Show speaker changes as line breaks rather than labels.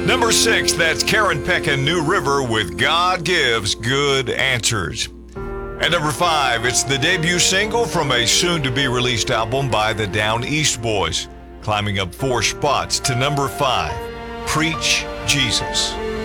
Number 6, that's Karen Peck and New River with God Gives Good Answers. At number 5, it's the debut single from a soon-to-be-released album by the Down East Boys, climbing up 4 spots to number 5, Preach Jesus.